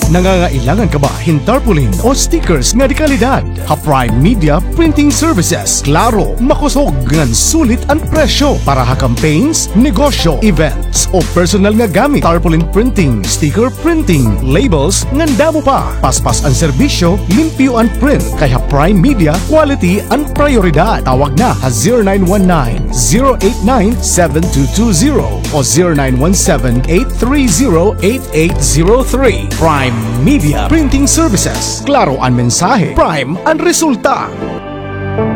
Nangangailangan ka ba hin tarpaulin o stickers nga di kalidad? Prime Media Printing Services. Klaro, makusog ngan sulit ang presyo para ha campaigns, negosyo, events o personal nga gamit. Tarpaulin printing, sticker printing, labels ngan damo pa. Paspas ang serbisyo, limpyo ang print. Kaya Prime Media, quality ang prioridad. Tawag na ha 0919-089-7220 o 0917-830-8803. Prime Media Printing Services. Klaro ang mensahe, Prime ang resulta.